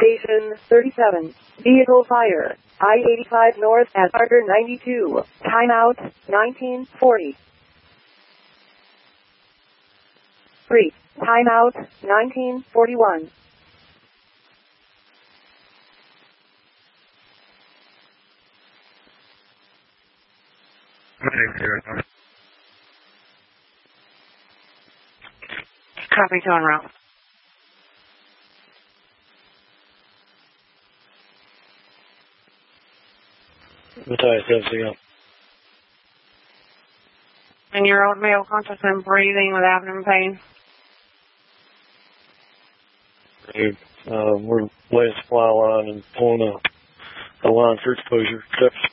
Station 37. Vehicle fire. I-85 north at Carter 92. Timeout 1940. 3. Timeout 1941. Copy, to en route. Matthias, FCO. And your old male conscious and breathing with abdomen pain. We're laying supply line and pulling a line for exposure.